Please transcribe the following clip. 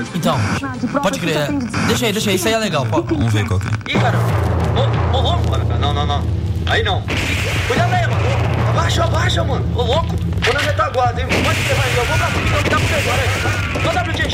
Então, pode crer. Deixa aí, isso aí é legal. Vamos ver qual que é. Ih, garoto. Ô, mano. Não. Aí não. Cuidado aí, mano. Abaixa, mano. Ô, louco. Tô na retaguarda, hein? Pode levar aí. Eu vou pra cima, me dá pro agora aí. Manda pro